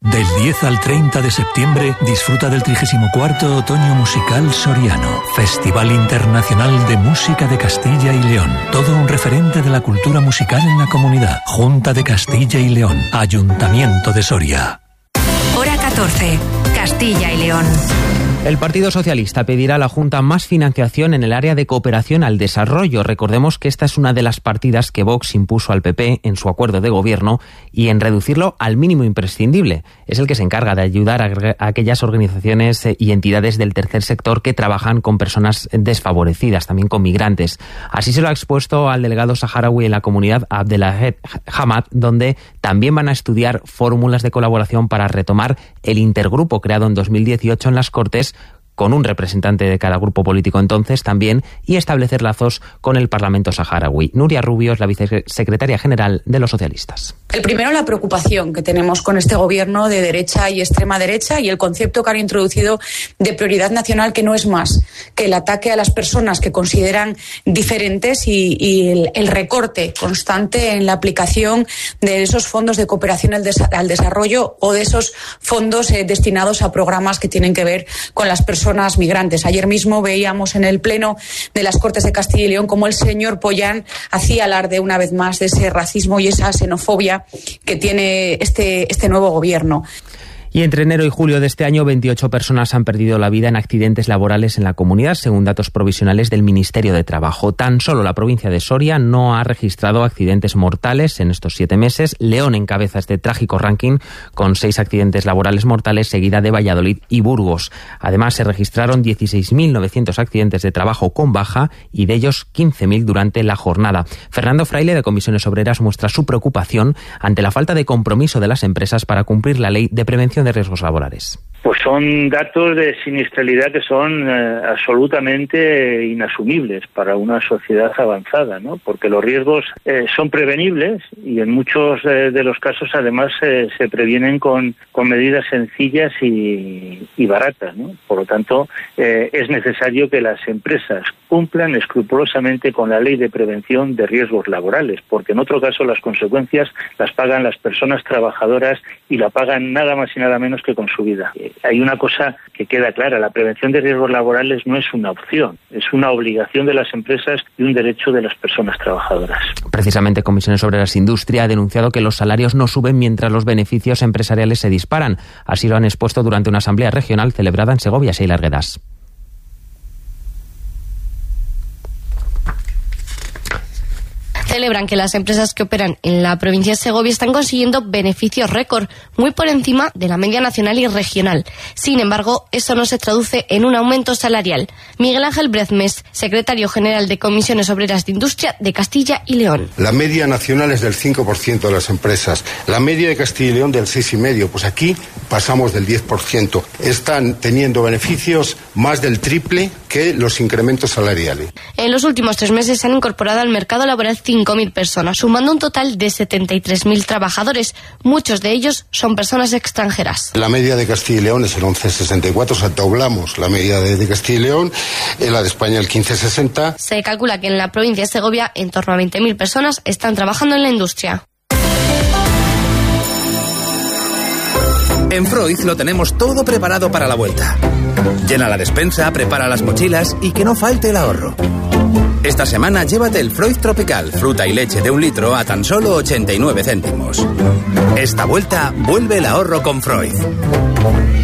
Del 10 al 30 de septiembre disfruta del 34º Otoño Musical Soriano, Festival Internacional de Música de Castilla y León. Todo un referente de la cultura musical en la comunidad. Junta de Castilla y León, Ayuntamiento de Soria. Hora 14, Castilla y León. El Partido Socialista pedirá a la Junta más financiación en el área de cooperación al desarrollo. Recordemos que esta es una de las partidas que Vox impuso al PP en su acuerdo de gobierno y en reducirlo al mínimo imprescindible. Es el que se encarga de ayudar a aquellas organizaciones y entidades del tercer sector que trabajan con personas desfavorecidas, también con migrantes. Así se lo ha expuesto al delegado saharaui en la comunidad, Abdelhaed Hamad, donde también van a estudiar fórmulas de colaboración para retomar el intergrupo creado en 2018 en las Cortes, con un representante de cada grupo político entonces también, y establecer lazos con el Parlamento saharaui. Nuria Rubio es la vicesecretaria general de los socialistas. El primero, la preocupación que tenemos con este gobierno de derecha y extrema derecha y el concepto que han introducido de prioridad nacional, que no es más que el ataque a las personas que consideran diferentes y el recorte constante en la aplicación de esos fondos de cooperación al desarrollo o de esos fondos destinados a programas que tienen que ver con las personas migrantes. Ayer mismo veíamos en el Pleno de las Cortes de Castilla y León cómo el señor Pollán hacía alarde una vez más de ese racismo y esa xenofobia que tiene este nuevo gobierno. Y entre enero y julio de este año, 28 personas han perdido la vida en accidentes laborales en la comunidad, según datos provisionales del Ministerio de Trabajo. Tan solo la provincia de Soria no ha registrado accidentes mortales en estos 7 meses. León encabeza este trágico ranking con 6 accidentes laborales mortales, seguida de Valladolid y Burgos. Además, se registraron 16.900 accidentes de trabajo con baja y de ellos 15.000 durante la jornada. Fernando Fraile, de Comisiones Obreras, muestra su preocupación ante la falta de compromiso de las empresas para cumplir la ley de prevención de riesgos laborales. Pues son datos de siniestralidad que son absolutamente inasumibles para una sociedad avanzada, ¿no? Porque los riesgos son prevenibles y en muchos de los casos además se previenen con medidas sencillas y baratas, ¿no? Por lo tanto, es necesario que las empresas cumplan escrupulosamente con la ley de prevención de riesgos laborales, porque en otro caso las consecuencias las pagan las personas trabajadoras y la pagan nada más y nada menos que con su vida. Hay una cosa que queda clara: la prevención de riesgos laborales no es una opción, es una obligación de las empresas y un derecho de las personas trabajadoras. Precisamente Comisiones Obreras Industria ha denunciado que los salarios no suben mientras los beneficios empresariales se disparan. Así lo han expuesto durante una asamblea regional celebrada en Segovia. Sheila Arguedas. Celebran que las empresas que operan en la provincia de Segovia están consiguiendo beneficios récord, muy por encima de la media nacional y regional. Sin embargo, eso no se traduce en un aumento salarial. Miguel Ángel Brezmes, secretario general de Comisiones Obreras de Industria de Castilla y León. La media nacional es del 5% de las empresas, la media de Castilla y León del 6,5%, pues aquí pasamos del 10%. Están teniendo beneficios más del triple que los incrementos salariales. En los últimos 3 meses se han incorporado al mercado laboral 5.000 personas, sumando un total de 73.000 trabajadores. Muchos de ellos son personas extranjeras. La media de Castilla y León es el 11,64, o sea, doblamos la media de Castilla y León, la de España el 15,60. Se calcula que en la provincia de Segovia en torno a 20.000 personas están trabajando en la industria. En Freud lo tenemos todo preparado para la vuelta. Llena la despensa, prepara las mochilas y que no falte el ahorro. Esta semana llévate el Freud Tropical, fruta y leche de 1 litro a tan solo 89 céntimos. Esta vuelta vuelve el ahorro con Freud.